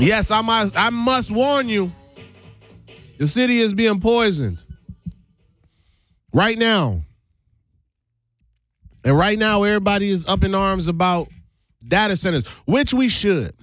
Yes, I must warn you. The city is being poisoned right now. And right now, everybody is up in arms about data centers, which we should.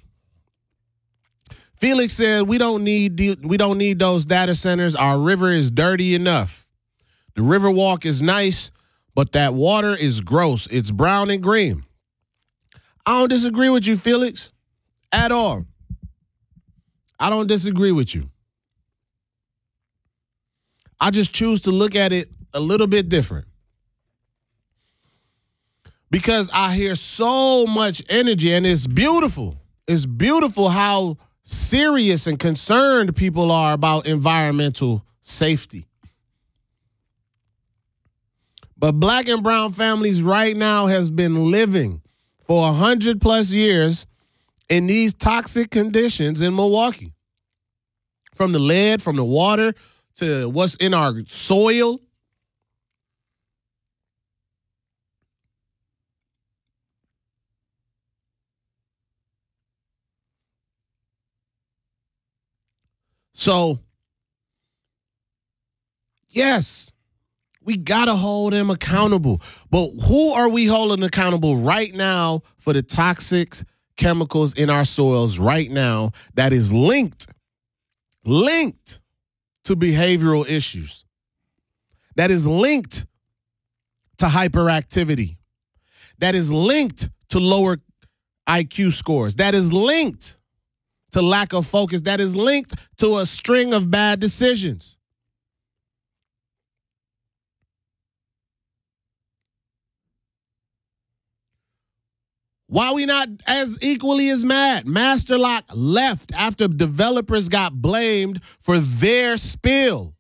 Felix said we don't need those data centers. Our river is dirty enough. The Riverwalk is nice, but that water is gross. It's brown and green. I don't disagree with you, Felix, at all. I don't disagree with you. I just choose to look at it a little bit different. Because I hear so much energy, and it's beautiful. It's beautiful how serious and concerned people are about environmental safety. But black and brown families right now has been living for 100 plus years in these toxic conditions in Milwaukee. From the lead, from the water, to what's in our soil. So, yes, we got to hold them accountable. But who are we holding accountable right now for the toxic chemicals in our soils right now that is linked to behavioral issues, that is linked to hyperactivity, that is linked to lower IQ scores, that is linked to lack of focus, that is linked to a string of bad decisions? Why we not as equally as mad? Master Lock left after developers got blamed for their spill.